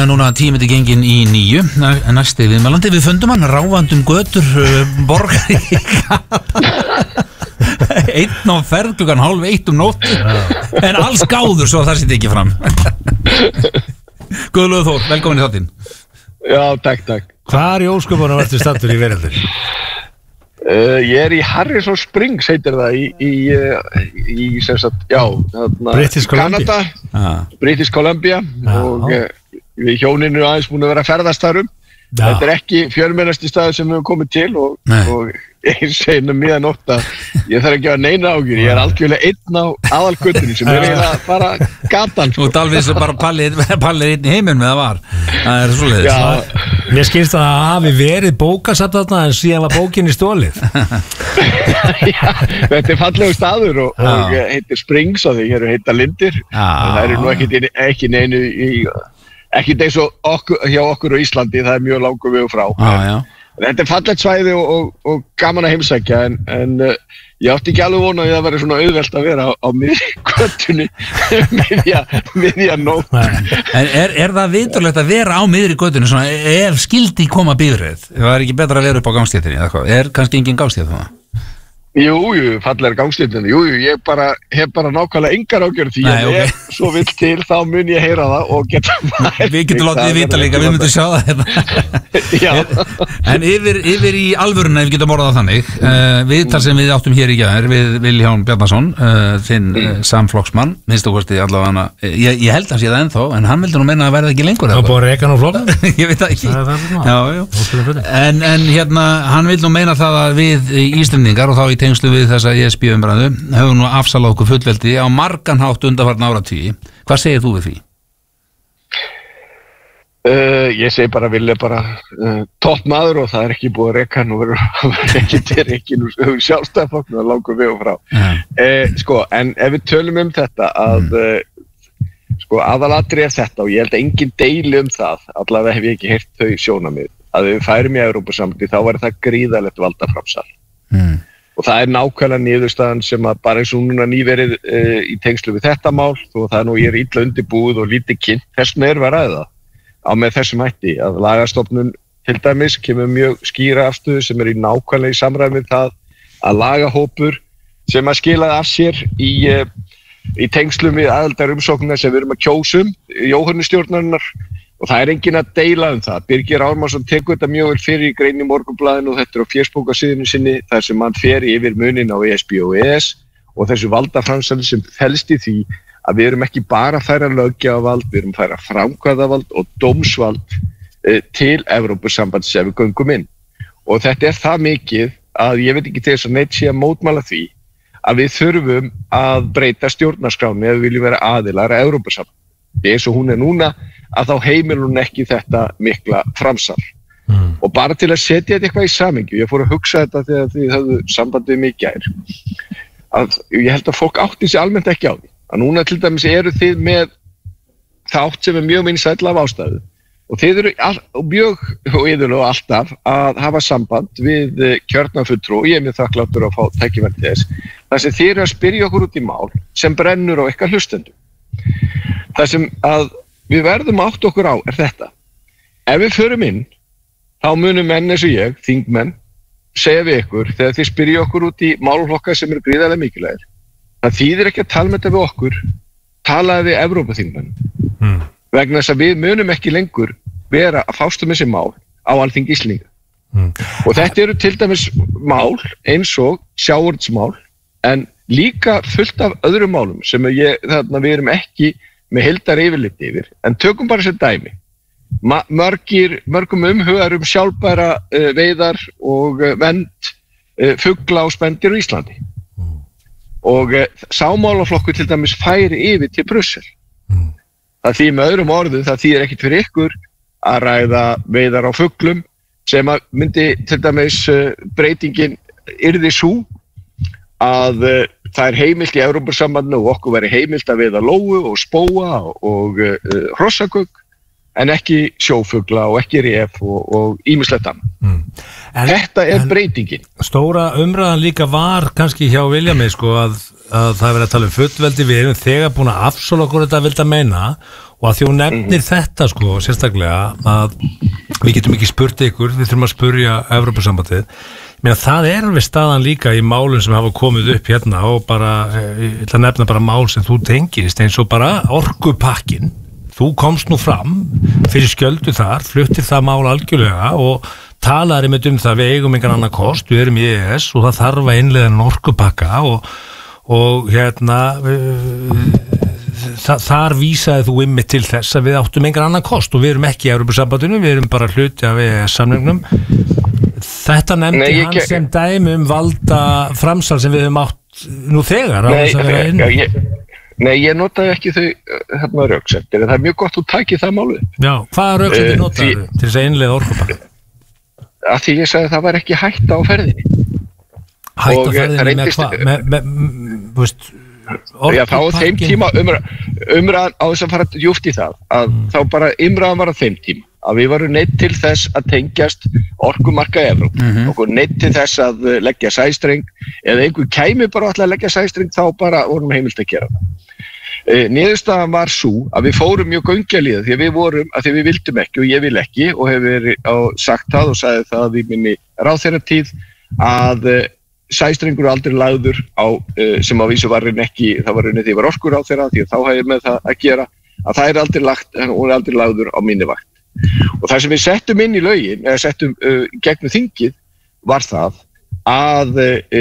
núna tímiti gengin í 9 næsti viðmælandi, við fundum hann ráfandum götur borgar í einn á ferð klukkan 12:30 nótt en alls gáður svo það sitt ekki fram. Guðlaugur Þór, velkomin í þáttinn. Já, takk. Hvar í ósköpunum ertu staddur í veröldinni? Ég í Harrison Springs heitir það í sem sagt, British Columbia. Canada, British Columbia og við hjónin eru aðeins búin að vera að ferðast þar Þetta ekki fjölmennasti staður sem við höfum komið til og ég segi mér nótt að ég þarf ekki að neina ágjur, ég algjörlega einn á aðalgötunni sem eiginlega bara gatan. Og talveg svo bara pallir einn í heiminn með það var. Það svoleiðis. Mér skilst að það hafi verið bókasafn þarna en síðan var bókinni stolið. Þetta fallegur staður og heitir Springs og þeir heita Lindir. Það eru nú ekki neinu ekki eins og hjá okkur á Íslandi, það mjög langur við og frá. Þetta fallegt svæði og gaman að heimsækja en ég átti ekki alveg vona að það væri svona auðvelt að vera á miðri götunni miðja nótt. Er það viturlegt að vera á miðri götunni svona ef skildi koma bifreið? Það er ekki betra að vera upp á gangstéttinni eða hvað? Er kannski engin gangstétt það? Jú, fallegar gangstéttinni. Jú, ég hef bara nákvæmlega engar ágjörð því að ef svo vill til þá mun ég heyra það og geta Við getum látið þið vita líka, við myndum sjá það hérna. En yfir í alvöruna, ef við getum orðað þannig, viðtal sem við áttum hér í gær við Vilhjálm Bjarnason, þinn samflokksmann, minnst þú kosti allavega ég held að sé það ennþá, en hann vildi nú meina að verða ekki lengur. Það búið rekan á flokkan? Ég veit það ekki. En hérna, hann vil nú meina það að við Íslendingar og þá í tengslu við þessa ESB-umræðu höfum nú afsalað okkur fullveldi á margan hátt undanfarna áratugi. Hvað segir þú við því? Ég segi bara Villi bara topp maður og það ekki búið að reka hann og verður ekki nú sjálfstæðarflokknum að langur við og frá. En ef við tölum þetta að aðalatri þetta og ég held að engin deili það, allavega hef ég ekki heyrt þau sjónarmið, að við færum í Evrópusambandið þá væri það gríðarlegt valdaframsal. Og það nákvæmlega niðurstaðan sem að bara eins og núna nýverið í tengslu við þetta mál, og það nú ég illa undirbúið og lítið kynnt, þess vegna við að ræða á með þessum hætti að lagastofnun til dæmis kemur mjög skýra afstöðu sem í nákvæmlega í samræmi við það að lagahópur sem að skilaði af sér í tengslum við aðildarumsóknina sem við erum að kjósum, Jóhannustjórnarinnar og það enginn að deila það. Birgir Ármannsson tekur þetta mjög vel fyrir í grein í Morgunblaðinu og þetta á Facebook-síðunni sinni þar sem hann fer yfir munin á ESB og ES og þessu valdaframsali sem felst í því að við erum ekki bara að færa löggjafavald, við erum að færa framkvæmdavald og dómsvald til Evrópusambands ef við göngum inn. Og þetta það mikið að ég veit ekki til þess að neitt sé að mótmæla því að við þurfum að breyta stjórnarskráni ef við viljum vera aðilar að Evrópusamband. Eins og hún núna að þá heimil hún ekki þetta mikla framsal. Og bara til að setja þetta eitthvað í samhengi, ég fór að hugsa þetta þegar þið höfðu sambandið mig í gær, að ég held að fólk átti sig almennt ekki á því. Að núna til dæmis eru þið með þátt sem mjög minnsæll af ástæðu og þið eru mjög og iðulega alltaf að hafa samband við kjörna fulltrú og ég mjög þakkláttur að fá tækifæri til þess. Það sem þið eru að spyrja okkur út í mál sem brennur á ykkar hlustendum. Það sem að við verðum átt okkur á þetta. Ef við förum inn, þá munum menn eins og ég, þingmenn, segja við ykkur þegar þið spyrja okkur út í málflokka sem eru gríðarlega mikilvægir. Það þýðir ekki að tala með þetta við okkur, talaði við Evrópuþingmenn. Vegna þess að við munum ekki lengur vera að fást þessi mál á Alþingi Íslendinga. Og þetta eru til dæmis mál eins og sjávarútvegsmál, en líka fullt af öðrum málum sem við erum ekki með heildar yfirlit yfir, en tökum bara sér dæmi. Mörgum umhugar sjálfbæra veiðar og vernd fugla og spendýr á Íslandi. Og sámálaflokkur til dæmis færi yfir til Brussel. Það þýðir með öðrum orðum, það þýðir ekkert fyrir ykkur að ræða veiðar á fuglum sem að myndi til dæmis breytingin yrði sú að það heimilt í Evrópusambandinu og okkur veri heimilt að veiða lóu og spóa og hrossagugg en ekki sjófugla og ekki ref og ýmislegt annað. Þetta breytingin. Stóra umræðan líka var kannski hjá Vilhjálmi að það verið að tala fullveldi, við erum þegar búin að afsala okkur þetta vildi að meina og að því hún nefnir þetta sko, sérstaklega að við getum ekki spurt ykkur, við þurfum að spurja Evrópusambandið. Mér það alveg staðan líka í málum sem hafa komið upp hérna og bara, ég ætla að nefna bara mál sem þú tengist eins og bara orkupakkin. Þú komst nú fram fyrir skjöldu þar, fluttir það mál algjörlega og talaði einmitt það við eigum engan annan kost, við erum í EES og það þarf að innleiða en orkupakka og hérna þar vísaði þú einmitt til þess að við áttum engan annan kost og við erum ekki í Evrópusambandinu, við erum bara hluti af EES-samningnum. Þetta nefndi hann sem dæmi valda framsal sem við höfum átt nú þegar. Nei, ég notaði ekki þau röksemdir, en það mjög gott að taki það málu. Já, hvaða röksemdir notaði til þess að innleiða orkupakka? Að því ég sagði að það var ekki hætta á ferðinni. Hætta á ferðinni með hvað? Já, þá á þeim tíma umræðan á þess að fara djúpt í það að þá bara umræðan var á þeim tíma að við varum neitt til þess að tengjast orkumarka Evrópu og neitt til þess að leggja sæstreng eða einhver kæmi bara að leggja sæstreng þá bara vorum heimilt að gera það. Niðurstaðan var sú að við fórum mjög göngjalíða því að við vildum ekki og ég vil ekki og hefur sagt það og sagði það í minni ráðherratíð að sæstrengur aldrei lagður á sem á vísu var ekki, það var því var orkuráðherra því að þá hefði með það að gera að það aldrei lagður á minni vakt. Og það sem við settum inn í lögin eða settum gegnum þingið var það að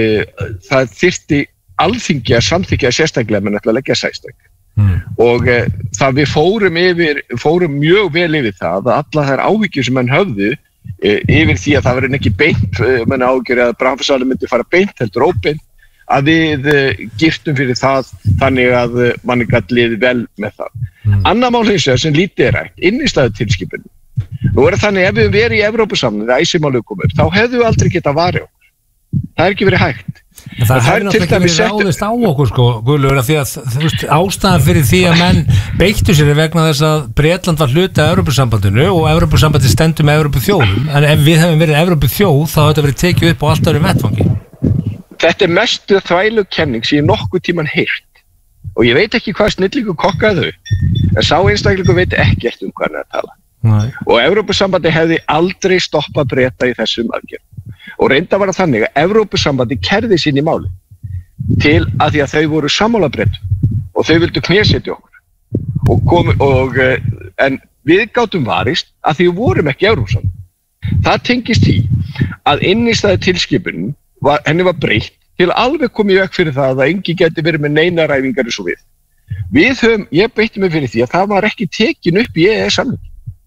það þyrfti Alþingi að samþykkja sérstaklega með að leggja sæstreng. Og það við fórum mjög vel yfir það að alla þær áhyggjur sem menn höfðu yfir því að það verður ekki beint menn áhyggjur að brandvarsalinn myndi fara beint heldur óbeint að við girtum fyrir það þannig að manni gat liðið vel með það. Annað mál hins vegar sem lítið rætt, innistæðutilskipunin. Nú þannig ef við verið í Evrópusamningum þegar ICE-málið kom upp, þá hefðu við aldrei getað varið okkur. Það ekki verið hægt. Það hefur náttúrulega ekki verið ráðist á okkur sko, Guðlaugur, af því að ástæðan fyrir því að menn beittu sér vegna þess að Bretland var hluti af Evrópusambandinu og Evrópusambandið stendur með Evrópuþjóðum, en ef við hefum verið Evrópuþjóð þá hefur þetta verið tekið upp á allt öðrum vettvangi. Þetta mestu þvælukenning sem ég nokkuð tíman heyrt og ég veit ekki hvað snillingu kokkaði þau, en sá einstaklingu veit ekkert hvað hann að tala. Og Evrópusambandið hefði aldrei stoppað Breta í þessum aðgerðum. Og reynda var það þannig að Evrópusambandi kærði sín í máli til að því að þau voru sammála Bretum og þau vildu knésetja okkur en við gátum varist að því við vorum ekki Evrópusambandi. Það tengist því að innistæðutilskipunin henni var breytt til alveg komið í veg fyrir það að engi geti verið með neina ræfingar eins og við. Ég beitti mig fyrir því að það var ekki tekin upp í EES-samning.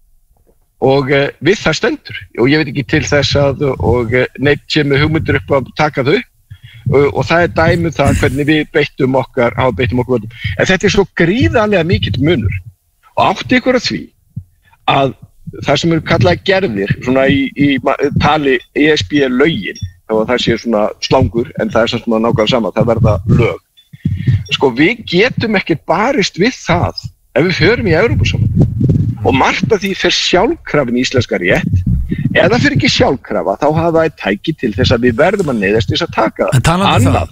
Og við það stendur og ég veit ekki til þess að neitt sem hugmyndir upp að taka þau og það dæmi það hvernig við beittum okkur en þetta svo gríðarlega mikill munur og átti ykkur að því að það sem eru kallað gerðir svona í tali ESB lögin þá það sé svona slangur en það svona nákvæmlega sama, það verða lög sko við getum ekki barist við það ef við förum í Evrópusambandið og margt af því fyrir sjálfkrafin í íslenska rétt eða fyrir ekki sjálfkrafa þá hafa það tæki til þess að við verðum að neyðast þess að taka annað,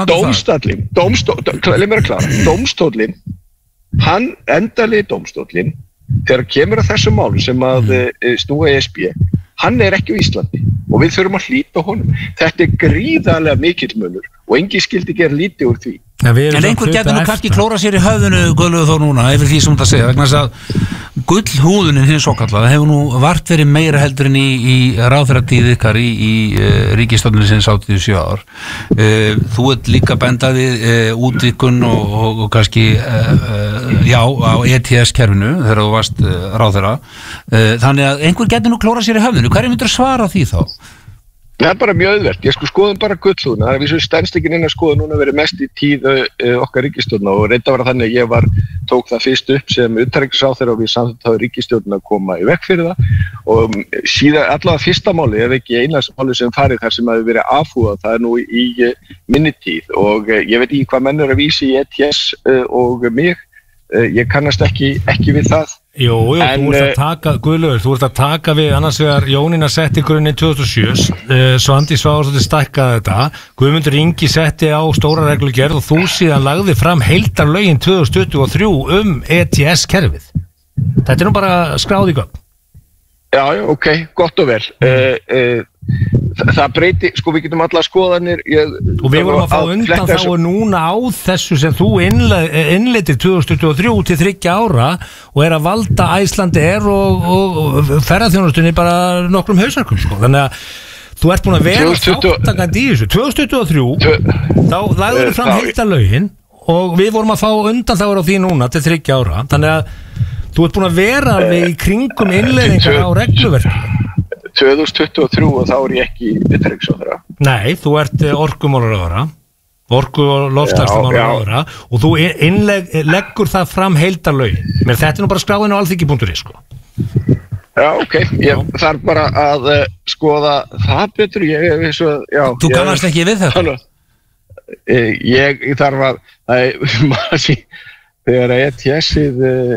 dómstóllinn hann endalegi dómstóllinn þegar kemur að þessu málu sem að snúa ESB hann ekki á Íslandi og við þurfum að hlíta honum þetta gríðarlega mikill munur og engi skildi gera lítið úr því. En einhver getur nú kannski klóra sér í höfðinu Guðlaugur þó núna yfir því sem það segja vegna þess að gullhúðunin hins svokallaða hefur nú vart verið meira heldur en í ráðherratíð ykkar í ríkisstofnuninni sinns 87 ár. Þú ert líka bendað útvíkun og kannski á ETS-kerfinu þegar þú varst ráðherra. Þannig að einhver getur nú klóra sér í höfðinu. Hverju myndir svara því þá? Það bara mjög auðvelt, ég skoðum bara gullhúðuna, það við svo stendst ekki inn að skoða núna verið mest í tíð okkar ríkisstjórna og reynda var þannig að ég tók það fyrst upp sem utanríkisráðherra og við samþáði ríkisstjórna að koma í veg fyrir það og síðan allavega fyrsta máli, ef ekki einast máli sem farið þar sem hafi verið afhúðað, það nú í minni tíð og ég veit ekki hvað menn að vísi í ETS og mig, ég kannast ekki við það. Jú, þú ert að taka, Guðlaugur, þú ert að taka við annars vegar Jónína setti grunnin 2007, Svandi Svavarsdóttir stækkaði þetta, Guðmundur Ingi setti á stóra reglugerð og þú síðan lagði fram heildarlögin 2023 ETS-kerfið. Þetta er nú bara skráð í gögn. Já, ok, gott og vel. Það breyti, sko við getum alla skoðanir. Og við vorum að fá undan þá núna á þessu sem þú innleitir 2023 til 30 ára og er að valda Icelandair og ferðaþjónustunni bara nokkrum hausverkum, sko. Þannig að þú ert búin að vera þáttakandi í þessu. 2023, þá lagður fram heildarlögin og við vorum að fá undan þá á því núna til 30 ára. Þannig að þú ert búin að vera alveg í kringum innleiðingar á regluverkinu. 2023 og þá er ég ekki utanríkisráðherra. Nei, þú ert orkumálaráðherra, orku- og loftslagsmálaráðherra og þú leggur það fram heildarlögin. Men þetta er nú bara skráðin á alþingi.is, sko. Já, ok, ég þarf bara að skoða það betur. Þú kannast ekki við þetta? Ég þarf að þegar ETS-ið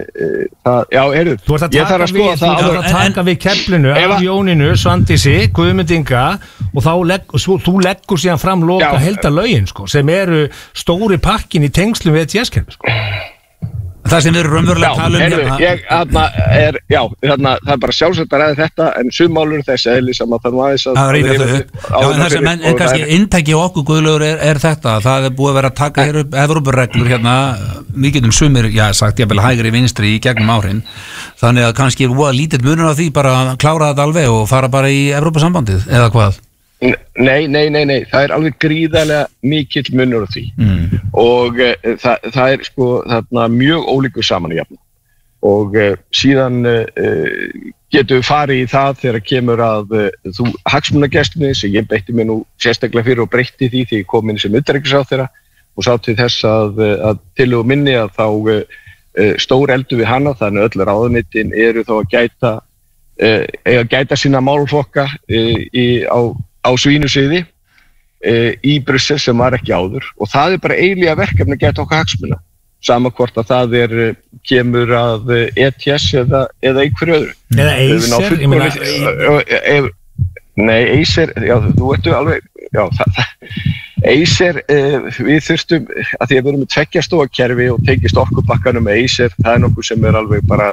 þú ert að taka við keflinu af Jónínu, Svandísi, Guðmundinga og þú leggur síðan fram loka heildarlögin, sko, sem eru stóri pakkin í tengslum við ETS-kerfi, sko. Það sem við erum raunverulega að tala það er bara sjálfsagt að ræða þetta en summálur þess eðlis að maður þarf aðeins að reyna þau upp. Það sem en kannski inntæki okkur, Guðlaugur, er þetta. Það er búið að vera að taka hér upp Evrópureglur hérna, mikið sumir, sagt jafnvel hægri vinstri í gegnum árin. Þannig að kannski er voða lítill munur á því bara að klára þetta alveg og fara bara í Evrópusambandið, eða hvað? Nei, það er alveg gríðarlega mikill munur á því og það er sko þarna mjög ólíku saman í jafn og síðan getum við farið í það þegar kemur að hagsmunagæslunni sem ég beitti mig nú sérstaklega fyrir og breytti því þegar ég kom inn sem utanríkisráðherra og sá til þess að tillögu minni að þá stóreldu við hana þannig öll ráðuneytin eru þá að gæta sína málflokka á svínusviði í Brussel sem var ekki áður og það er bara eiginlega verkefni að geta okkar hagsmuna sama hvort að það kemur að ETS eða einhverju öðru. Eða Acer, ég meina... Nei, Acer, já, þú ertu alveg, já, Acer, við þurftum, að því að við erum með 2 stofakerfi og tekist orkupakkanum með Acer, það er nokkuð sem er alveg bara,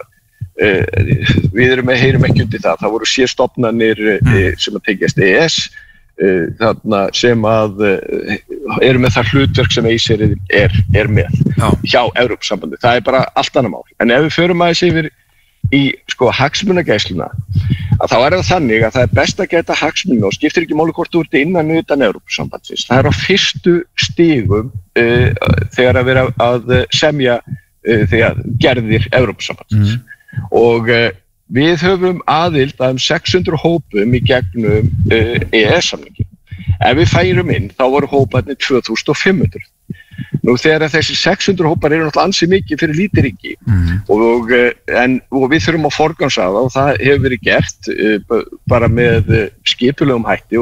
við heyrum ekki undir það, það voru sérstofnanir sem að tekjast EES, þarna sem að eru með það hlutverk sem Acer er með hjá Evrópusambandi, það er bara allt annað mál. En ef við förum aðeins yfir í sko hagsmunagæsluna, að þá er það þannig að það er best að gæta hagsmuna og skiptir ekki máli hvort þú ert innan utan Evrópusambandsins. Það er á fyrstu stigum þegar að vera að semja þegar gerðir Evrópusambandsins. Og við höfum aðild að 600 hópum í gegnum EES-samningin. Ef við færum inn, þá voru hóparnir 2500. Nú þegar þessi 600 hópar eru náttúrulega ansi mikið fyrir lítið ríki og við þurfum að forgangsraða og það hefur verið gert bara með skipulegum hætti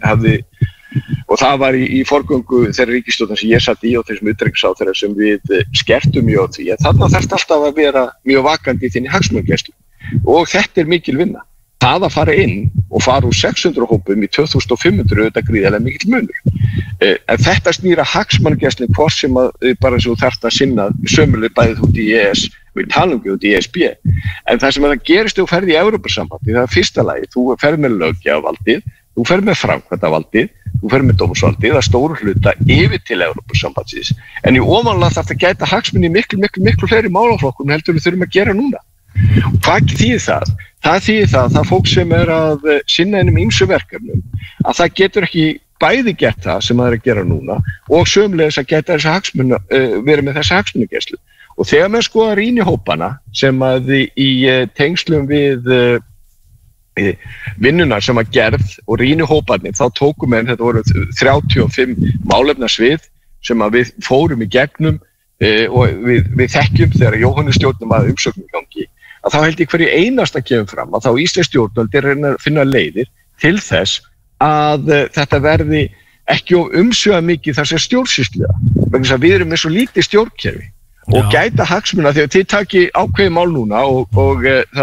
og það var í forgöngu þeirra ríkisstjórnar sem ég satt í og þessum utanríkisráðherra sem við skertum mjög á því. Þarna þarf alltaf að vera mjög vakandi í þinni hagsmunagæslu og þetta er mikil vinna. Það að fara inn og fara úr 600 hópum í 2500 auðvitað gríðarlega mikill munur. En þetta snýra hagsmunagæslunni hvort sem að bara svo þarft að sinna sömuleg bæðið út í EES, við talum ekki út í ESB. En það sem að það gerist þú ferð í Evrópusambandi, það er fyrsta lagi, þú ferð með löggjafarvaldið, þú ferð með framkvæmdarvaldið, þú ferð með dómsvaldið að stóru hluta yfir til Evrópusambandsins. En í ofanlega þarf það að gæta hagsmuni miklu fleiri málaflokkum heldur við þurfum að gera núna. Hvað þýðir það? Það þýðir það að fólk sem er að sinna einum ýmsu verkefnum að það getur ekki bæði gert það sem það er að gera núna og sömulegis að geta verið með þessa hagsmunagæslu. Og þegar maður skoðar rýnihópana sem að í tengslum við vinnuna sem að gerð og rýnihóparnir þá tókum við, þetta voru 35 málefnasvið sem að við fórum í gegnum og við þekkjum þegar Jóhannes stjórnum að umsögnum gangi að þá held ég hverju einasta kemur fram að þá íslensk stjórnvöld reyna að finna leiðir til þess að þetta verði ekki of umsvifað mikið þar sem stjórnsýslulega vegna þess að við erum með svo lítið stjórnkerfi og gæta hagsmuna því að þið taki ákveði mál núna og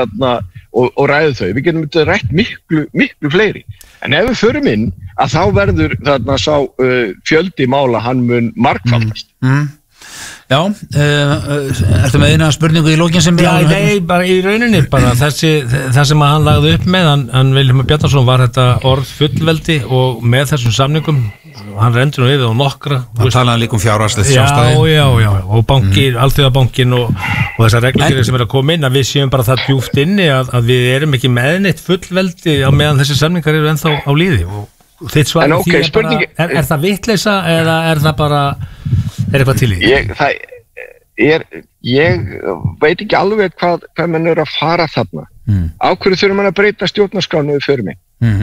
ræðu þau. Við getum rætt miklu fleiri. En ef við förum inn að þá verður þarna sá fjöldi mála hann mun margfaldast. Já, ertu með eina spurningu í lokin sem nei, bara í rauninni bara það sem hann lagði upp með hann Vilhjálmur Bjarnason var þetta orð fullveldi og með þessum samningum hann rendur nú yfir á nokkra hann talaði líka fjárhagslegt sjálfstæði já, og bankin, Alþjóðabankin og þessar reglugerðir sem að koma inn að við séum bara það djúpt inni að við erum ekki með neitt fullveldi á meðan þessi samningar eru ennþá á líði og þitt svar því bara, er það vitleysa eða er það bara eitthvað til í því? Ég veit ekki alveg hvað menn eru að fara þarna. Á hverju þurfum mann að breyta stjórnarskránu við fyrir mig?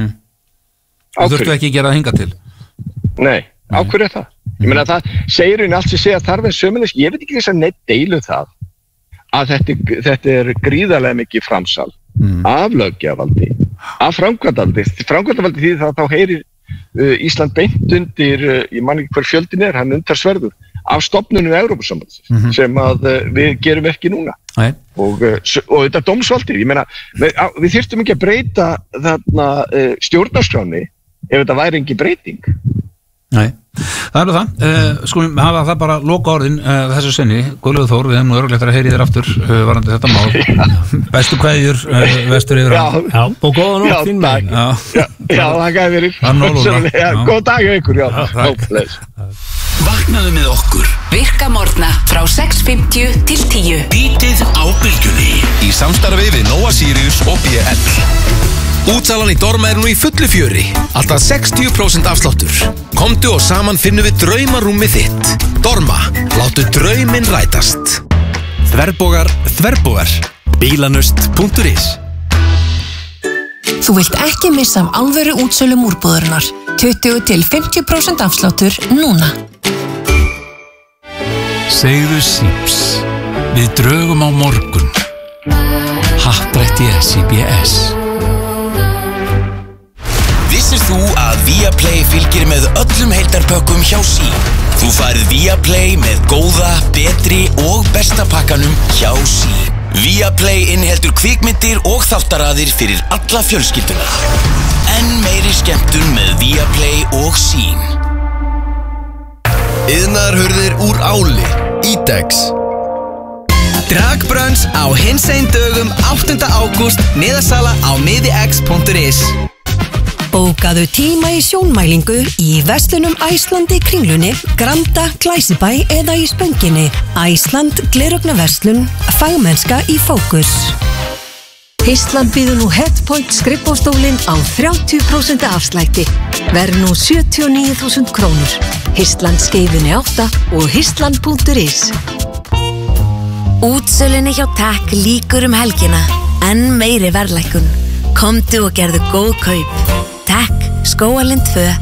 Þú þurftu ekki að gera það hingað til? Nei, á hverju er það? Ég meina það segir henni allt sem segja þarf en sömulegis, ég veit ekki þess að neitt deilu það að þetta er gríðarlega mikið framsal af löggjafarvaldi, af framkvæmdarvaldi því það þá heyrir Ísland beint undir, ég man ekki hver fjöldin er, hann umtalsverður af stofnunum Evrópusambandsins sem að við gerum ekki núna og þetta dómsvaldir, ég meina við þyrftum ekki að breyta þarna stjórnarskráni ef þetta væri engin breyting. Nei, það er það skulum hafa það bara loka orðin þessu sinni, Guðlaugur Þór, við hefum nú örgulegt að heyri þér aftur varandi þetta mál bestu kveðjur vestur yfir Já, og góða nótt þín megin Já, það gæði verið góð dag hjá ykkur Vaknaðu með okkur Virka morgna frá 6:50 til 10 Bítið á bylgjunni í samstarfi við Nóa Sirius og BL Útsalan í Dorma er nú í fullu fjöri Alltaf 60% afsláttur Komdu og saman finnum við draumarúmið þitt Dorma, láttu drauminn rætast Þverbogar Bílanust.is Þú vilt ekki missa af alvöru útsölum úrbúðarinnar 20-50% afsláttur núna Segðu síps Við drögum á morgun Happdrætti CBS Vissir þú að Viaplay fylgir með öllum heildarpökkum hjá Sín? Þú færð Viaplay með góða, betri og besta pakkanum hjá Sín. Viaplay inniheldur kvikmyndir og þáttaraðir fyrir alla fjölskylduna. Enn meiri skemmtun með Viaplay og Sín. Iðnaðarhurðir úr áli. Ítex. Dragbrönns á hinsegin dögum 8. ágúst. Miðasala á miðix.is. Bókaðu tíma í sjónmælingu í verslunum Æsland í Kringlunni, Granda, Glæsibæ eða í Spönginni. Æsland, gleraugnarverslun, fagmennska í fókus. Ísland býður nú Headpoint skrifborðsstólinn á 30% afslætti. Verð nú 79.000 krónur. Ísland skeifinni 8 og Ísland.is. Útsölinni hjá Takk líkur helgina. Enn meiri verðlækkun. Komdu og gerðu góð kaup. Takk, Skógarlind 2